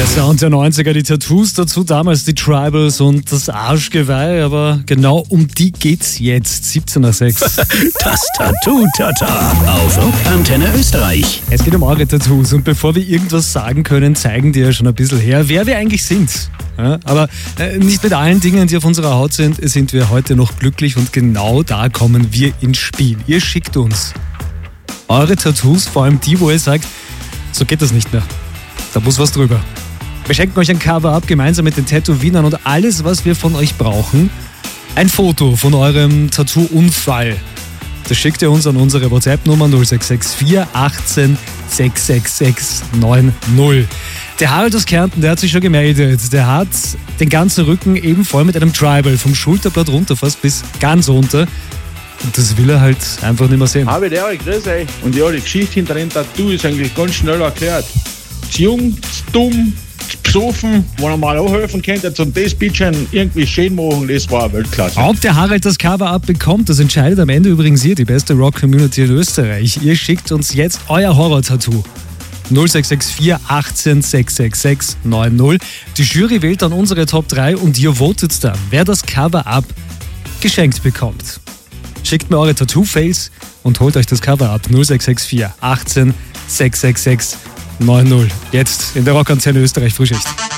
Der Sound der 90er, die Tattoos dazu, damals die Tribals und das Arschgeweih, aber genau um die geht's jetzt, 17:06. Das Tattoo-Tata auf Rockantenne Österreich. Es geht um eure Tattoos und bevor wir irgendwas sagen können, zeigen die ja schon ein bisschen her, wer wir eigentlich sind. Ja, aber nicht mit allen Dingen, die auf unserer Haut sind wir heute noch glücklich und genau da kommen wir ins Spiel. Ihr schickt uns eure Tattoos, vor allem die, wo ihr sagt, so geht das nicht mehr. Da muss was drüber. Wir schenken euch ein Cover-Up gemeinsam mit den Tätowierern und alles, was wir von euch brauchen. Ein Foto von eurem Tattoo-Unfall. Das schickt ihr uns an unsere WhatsApp-Nummer 0664 18 666 90. Der Harald aus Kärnten, der hat sich schon gemeldet. Der hat den ganzen Rücken eben voll mit einem Tribal, vom Schulterblatt runter fast bis ganz runter. Und das will er halt einfach nicht mehr sehen. Habe der, grüß euch. Und ja, die Geschichte hinter dem Tattoo ist eigentlich ganz schnell erklärt. Zu jung, zu dumm, zu besoffen, wenn er mal auch helfen könnte, zum das bisschen irgendwie schön machen, das war Weltklasse. Ob der Harald das Cover-Up bekommt, das entscheidet am Ende übrigens ihr, die beste Rock-Community in Österreich. Ihr schickt uns jetzt euer Horror-Tattoo. 0664 18 666 90. Die Jury wählt dann unsere Top 3 und ihr votet dann, wer das Cover-Up geschenkt bekommt. Schickt mir eure Tattoo-Fails und holt euch das Cover-Up 0664 18 666 90. Jetzt in der Rockantenne Österreich Frühschicht.